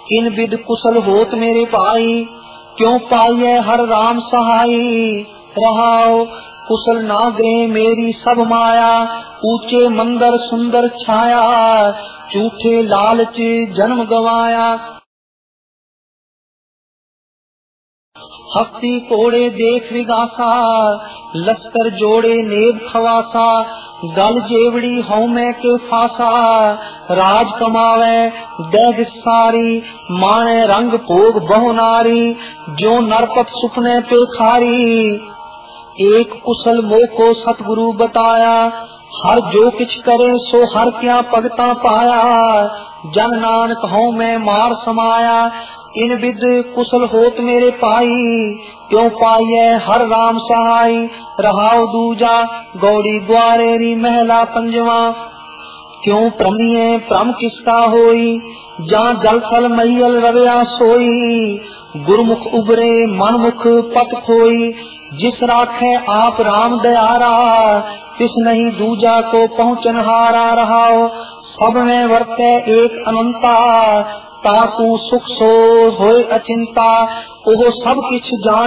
In with कुशल होत मेरे भाई, क्यों पाइए हर राम सहाई। रहाओ कुशल नागरे मेरी सब माया, ऊंचे मंदिर सुंदर छाया, झूठे लालच जन्म गवाया। हस्ती कोड़े देख विगासा, लश्कर जोड़े नेब खवासा, गल जेवड़ी हौमे के फासा, राज कमावे दैग सारी, माने रंग भोग बहु नारी, जो नरपत सुपने पे खारी। एक कुशल मोह को सतगुरु बताया, हर जो किछ करे सो हर क्या भगता पाया, जन नानक हूँ मैं मार समाया। इन विद कुशल होत मेरे पाई, क्यों पाइए हर राम सहाय। रहाओ दूजा गौड़ी ग्वारेरी महला पंजवा, क्यों प्रमिये भ्रम किसका होई, जहाँ जल थल मैयल रवया सोई। गुरमुख उबरे मनमुख पत खोई, जिस राखे आप राम दयारा, तिस नहीं दूजा को पहुँचन हारा। रहाओ सब में वर्ते एक अनंता, ताकू सुख सो होए अचिंता, ओह सब किछ जान